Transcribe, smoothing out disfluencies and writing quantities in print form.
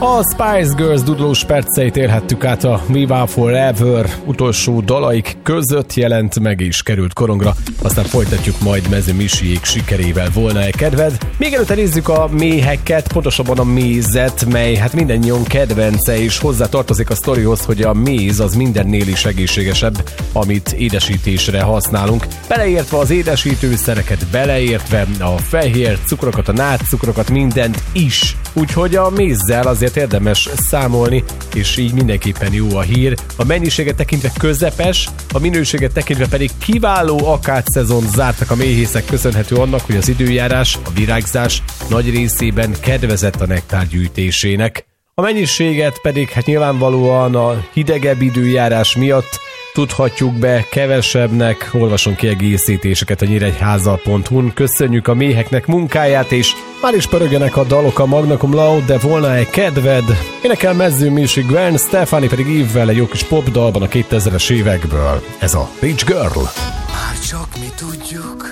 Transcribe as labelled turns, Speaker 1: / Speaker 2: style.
Speaker 1: A Spice Girls dudlós perceit élhettük át a Viva Forever utolsó dalaik között, jelent meg és került korongra, aztán folytatjuk majd Mező Misiék sikerével. Volna-e kedved? Még előtte nézzük a méheket, pontosabban a mézet, mely hát mindannyian kedvence, és hozzá tartozik a sztorihoz, hogy a méz az mindennél is egészségesebb, amit édesítésre használunk. Beleértve az édesítőszereket, beleértve a fehér cukrokat, a nátszukrokat, mindent is. Úgyhogy a mézzel azért érdemes számolni, és így mindenképpen jó a hír. A mennyiséget tekintve közepes, a minőséget tekintve pedig kiváló akácszezon zártak a méhészek, köszönhető annak, hogy az időjárás, a virágzás nagy részében kedvezett a nektár gyűjtésének. A mennyiséget pedig hát nyilvánvalóan a hidegebb időjárás miatt tudhatjuk be kevesebbnek. Olvason kiegészítéseket a nyíregyháza.hu-n. Köszönjük a méheknek munkáját, és már is pörögenek a dalok a Magna Cum Laude, de volna-e kedved? Énekel Mező Misi, Gwen Stefani pedig Eve-vel egy jó kis popdalban a 2000-es évekből. Ez a Rich Girl.
Speaker 2: Már csak mi tudjuk,